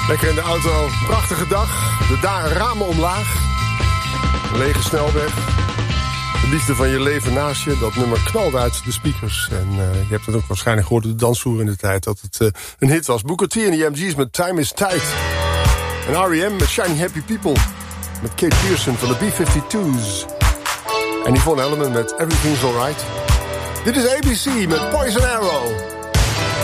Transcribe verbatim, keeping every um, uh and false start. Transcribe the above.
Lekker in de auto, prachtige dag. De da- ramen omlaag. Een lege snelweg. De liefde van je leven naast je. Dat nummer knalde uit de speakers. En uh, je hebt het ook waarschijnlijk gehoord op de dansvloer in de tijd. Dat het uh, een hit was. Booker T en de M G's met Time is Tight. En R E M met Shiny Happy People. Met Kate Pearson van de B fifty-two's. En Yvonne Elliman met Everything's Alright. Dit is A B C met Poison Arrow.